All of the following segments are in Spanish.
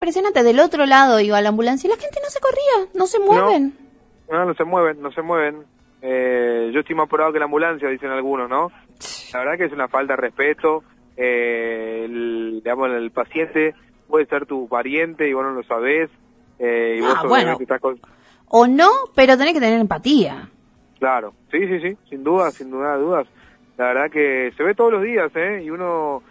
Impresionante, del otro lado iba la ambulancia y la gente no se corría, no se mueven. No se mueven. Yo estoy más apurado que la ambulancia, dicen algunos, ¿no? La verdad que es una falta de respeto. El paciente puede ser tu pariente y vos no lo sabés. Y vos obviamente estás con... O no, pero tenés que tener empatía. Claro, sí, sin dudas. La verdad que se ve todos los días, y uno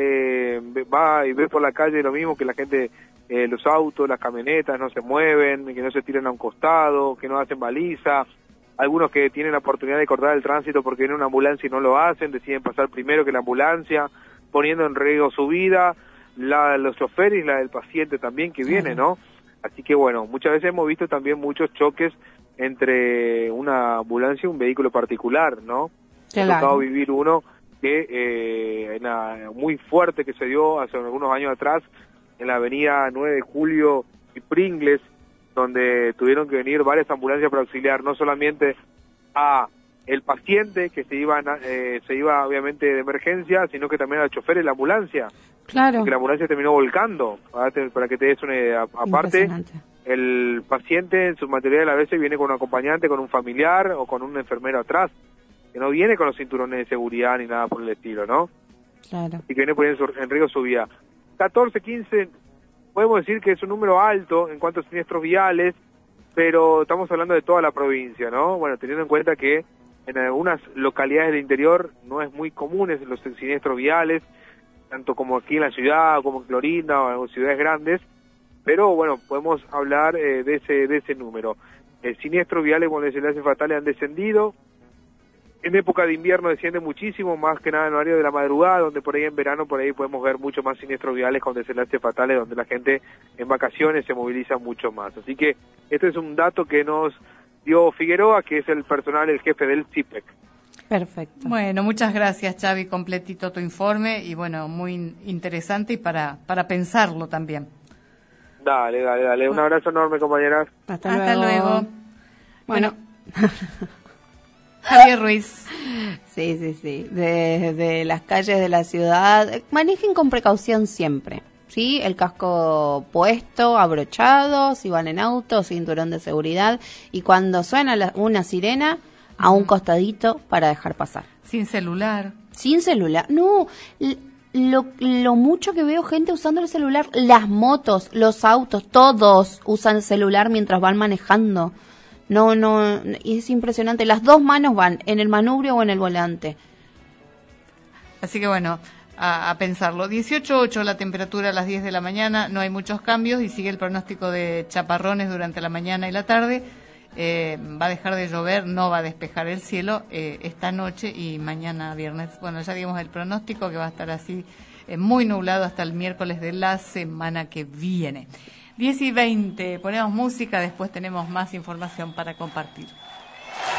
va y ve por la calle lo mismo, que la gente, los autos, las camionetas no se mueven, que no se tiran a un costado, que no hacen baliza. Algunos que tienen la oportunidad de cortar el tránsito porque viene una ambulancia y no lo hacen, deciden pasar primero que la ambulancia, poniendo en riesgo su vida, los choferes y la del paciente también que viene, ¿no? Así que bueno, muchas veces hemos visto también muchos choques entre una ambulancia y un vehículo particular, ¿no? Claro. Ha tocado vivir uno que muy fuerte que se dio hace algunos años atrás en la avenida 9 de Julio y Pringles, donde tuvieron que venir varias ambulancias para auxiliar no solamente a el paciente que se iba obviamente de emergencia, sino que también al chofer de la ambulancia. Claro. Que la ambulancia terminó volcando, para que te des una idea. Aparte, el paciente en su material a veces viene con un acompañante, con un familiar o con un enfermero atrás, que no viene con los cinturones de seguridad ni nada por el estilo, ¿no? Claro. Y que viene poniendo en riesgo su vida. 14, 15, podemos decir que es un número alto en cuanto a siniestros viales, pero estamos hablando de toda la provincia, ¿no? Bueno, teniendo en cuenta que en algunas localidades del interior no es muy comunes los siniestros viales, tanto como aquí en la ciudad, como en Clorinda o en ciudades grandes, pero bueno, podemos hablar de ese número. Siniestros viales con desenlaces fatales han descendido. En época de invierno desciende muchísimo, más que nada en el horario de la madrugada, donde por ahí en verano por ahí podemos ver mucho más siniestros viales con desenlaces fatales, donde la gente en vacaciones se moviliza mucho más. Así que este es un dato que nos dio Figueroa, que es el jefe del CIPEC. Perfecto. Bueno, muchas gracias, Xavi, completito tu informe y bueno, muy interesante y para pensarlo también. Dale. Un abrazo enorme, compañeras. Hasta luego. Bueno. Javier Ruiz. Sí. Desde las calles de la ciudad, manejen con precaución siempre, ¿sí? El casco puesto, abrochado, si van en auto, cinturón de seguridad, y cuando suena una sirena, a un costadito para dejar pasar. Sin celular. No, lo mucho que veo gente usando el celular, las motos, los autos, todos usan el celular mientras van manejando. No, es impresionante. Las dos manos van en el manubrio o en el volante. Así que bueno, a pensarlo. 18.8 la temperatura a las 10 de la mañana, no hay muchos cambios y sigue el pronóstico de chaparrones durante la mañana y la tarde. Va a dejar de llover, no va a despejar el cielo esta noche y mañana viernes. Bueno, ya dimos el pronóstico que va a estar así muy nublado hasta el miércoles de la semana que viene. 10:20, ponemos música, después tenemos más información para compartir.